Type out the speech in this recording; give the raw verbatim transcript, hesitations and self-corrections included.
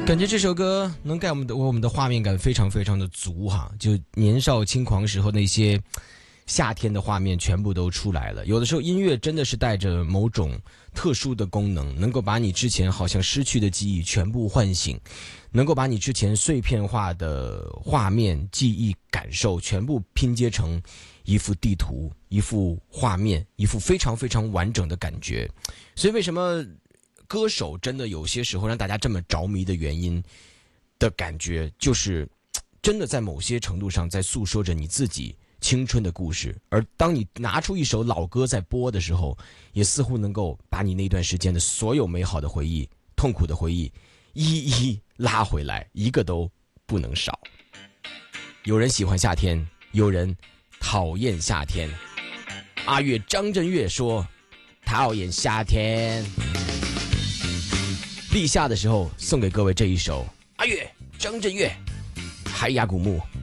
感觉这首歌能给我们的我们的画面感非常非常的足哈，就年少轻狂时候那些夏天的画面全部都出来了。有的时候音乐真的是带着某种特殊的功能，能够把你之前好像失去的记忆全部唤醒，能够把你之前碎片化的画面、记忆、感受全部拼接成一幅地图、一幅画面、一幅非常非常完整的感觉。所以为什么歌手真的有些时候让大家这么着迷的原因的感觉，就是真的在某些程度上在诉说着你自己青春的故事，而当你拿出一首老歌在播的时候，也似乎能够把你那段时间的所有美好的回忆、痛苦的回忆一一拉回来，一个都不能少。有人喜欢夏天，有人讨厌夏天。阿月张震岳说讨厌夏天。立夏的时候送给各位这一首阿月张震岳海雅古墓。